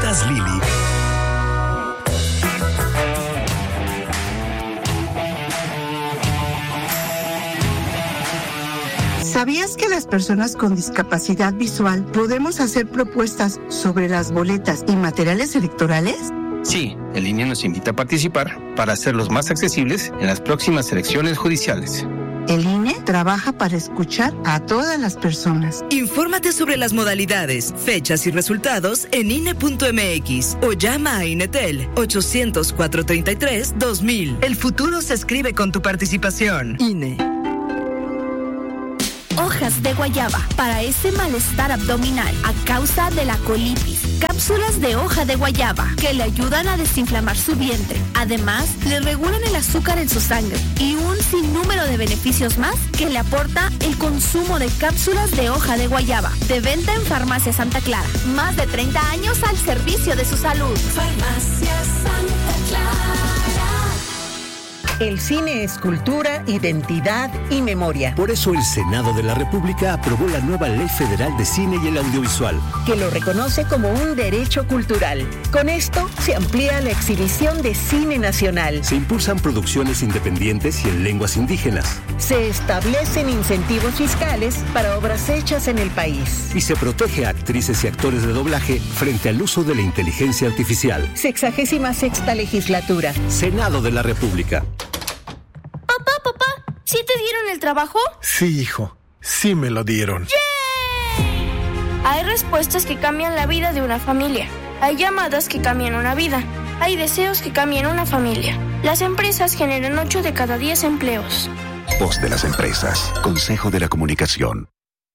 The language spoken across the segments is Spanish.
Galletas Lili. ¿Sabías que las personas con discapacidad visual podemos hacer propuestas sobre las boletas y materiales electorales? Sí, el INE nos invita a participar para hacerlos más accesibles en las próximas elecciones judiciales. El INE trabaja para escuchar a todas las personas. Infórmate sobre las modalidades, fechas y resultados en INE.mx o llama a INETEL 800-433-2000. El futuro se escribe con tu participación. INE. Hojas de guayaba para ese malestar abdominal a causa de la colitis. Cápsulas de hoja de guayaba que le ayudan a desinflamar su vientre. Además, le regulan el azúcar en su sangre y un sinnúmero de beneficios más que le aporta el consumo de cápsulas de hoja de guayaba. De venta en Farmacia Santa Clara. Más de 30 años al servicio de su salud. Farmacia Santa Clara. El cine es cultura, identidad y memoria. Por eso el Senado de la República aprobó la nueva Ley Federal de Cine y el Audiovisual, que lo reconoce como un derecho cultural. Con esto se amplía la exhibición de cine nacional. Se impulsan producciones independientes y en lenguas indígenas. Se establecen incentivos fiscales para obras hechas en el país. Y se protege a actrices y actores de doblaje frente al uso de la inteligencia artificial. 66ª legislatura. Senado de la República. Papá, ¿sí te dieron el trabajo? Sí, hijo, sí me lo dieron. ¡Yay! Hay respuestas que cambian la vida de una familia. Hay llamadas que cambian una vida. Hay deseos que cambian una familia. Las empresas generan 8 de cada 10 empleos. Voz de las empresas. Consejo de la Comunicación.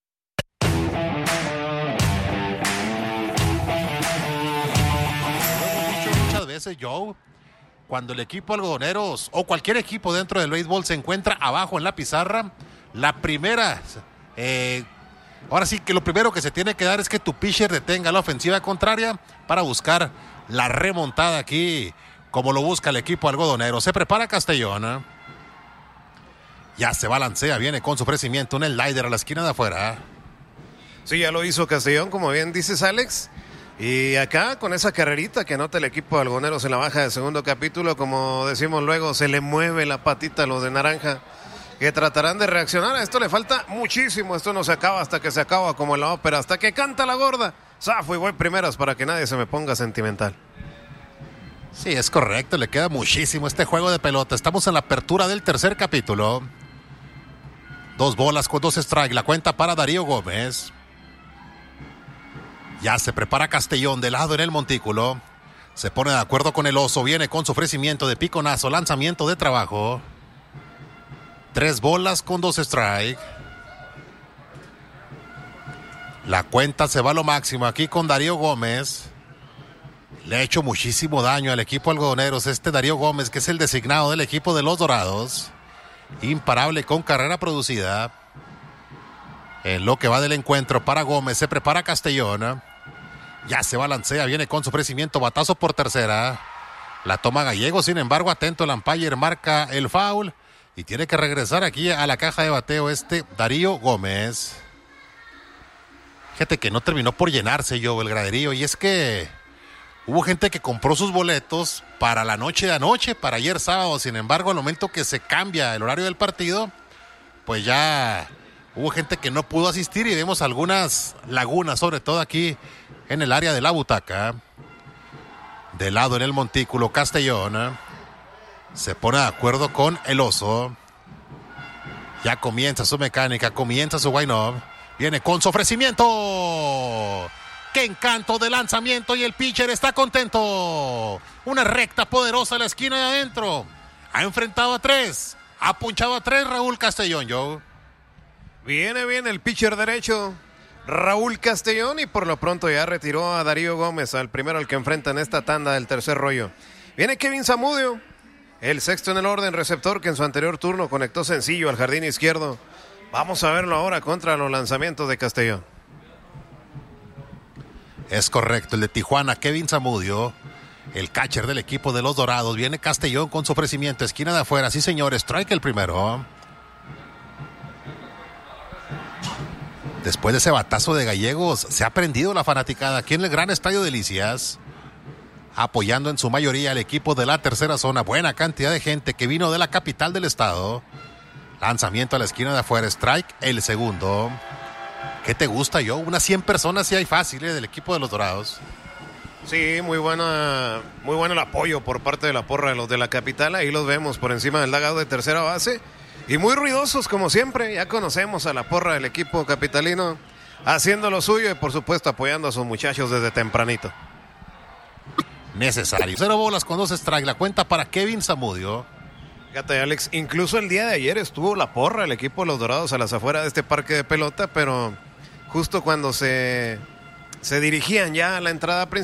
Muchas veces, Joe, cuando el equipo algodoneros o cualquier equipo dentro del béisbol se encuentra abajo en la pizarra, la primera, ahora sí que lo primero que se tiene que dar es que tu pitcher detenga la ofensiva contraria para buscar la remontada aquí, como lo busca el equipo algodonero. Se prepara Castellón, ya se balancea, viene con su ofrecimiento, un slider a la esquina de afuera. Sí, ya lo hizo Castellón, como bien dices, Alex. Y acá, con esa carrerita que anota el equipo de algodoneros en la baja del segundo capítulo, como decimos luego, se le mueve la patita a los de naranja, que tratarán de reaccionar. A esto le falta muchísimo, esto no se acaba hasta que se acaba, como en la ópera, hasta que canta la gorda. Zafo y voy primeras para que nadie se me ponga sentimental. Sí, es correcto, le queda muchísimo este juego de pelota. Estamos en la apertura del tercer capítulo. 2 bolas con 2 strikes, la cuenta para Darío Gómez. Ya se prepara Castellón de lado en el montículo. Se pone de acuerdo con el oso. Viene con su ofrecimiento de piconazo. Lanzamiento de trabajo. 3 bolas con 2 strikes. La cuenta se va a lo máximo aquí con Darío Gómez. Le ha hecho muchísimo daño al equipo algodoneros este Darío Gómez, que es el designado del equipo de los Dorados. Imparable con carrera producida. En lo que va del encuentro para Gómez. Se prepara Castellón. Ya se balancea, viene con su ofrecimiento, batazo por tercera. La toma Gallego, sin embargo, atento el umpire, marca el foul. Y tiene que regresar aquí a la caja de bateo Darío Gómez. Fíjate que no terminó por llenarse yo el graderío. Y es que hubo gente que compró sus boletos para la noche de anoche, para ayer sábado. Sin embargo, al momento que se cambia el horario del partido, pues ya hubo gente que no pudo asistir y vemos algunas lagunas, sobre todo aquí en el área de la butaca. De lado en el montículo, Castellón se pone de acuerdo con el oso. Ya comienza su mecánica, comienza su wind-up. Viene con su ofrecimiento. ¡Qué encanto de lanzamiento! Y el pitcher está contento. Una recta poderosa a la esquina de adentro. Ha enfrentado a 3. Ha punchado a 3 Raúl Castellón, Joe. Viene bien el pitcher derecho, Raúl Castellón, y por lo pronto ya retiró a Darío Gómez, al primero al que enfrenta en esta tanda del tercer rollo. Viene Kevin Zamudio, el sexto en el orden, receptor que en su anterior turno conectó sencillo al jardín izquierdo. Vamos a verlo ahora contra los lanzamientos de Castellón. Es correcto, el de Tijuana, Kevin Zamudio, el catcher del equipo de los Dorados. Viene Castellón con su ofrecimiento, esquina de afuera. Sí, señor, strike el primero. Después de ese batazo de Gallegos, se ha prendido la fanaticada aquí en el gran Estadio Delicias. apoyando en su mayoría al equipo de la tercera zona. Buena cantidad de gente que vino de la capital del estado. Lanzamiento a la esquina de afuera, strike, el segundo. ¿Qué te gusta, yo? Unas 100 personas sí hay fácil, del equipo de los Dorados. Sí, muy bueno el apoyo por parte de la porra de los de la capital. Ahí los vemos por encima del dugout de tercera base. Y muy ruidosos como siempre. Ya conocemos a la porra del equipo capitalino haciendo lo suyo y por supuesto apoyando a sus muchachos desde tempranito. Necesario. 0 bolas con 2 strikes. La cuenta para Kevin Zamudio. Fíjate, Alex, incluso el día de ayer estuvo la porra el equipo de los Dorados a las afueras de este parque de pelota, pero justo cuando se dirigían ya a la entrada principal,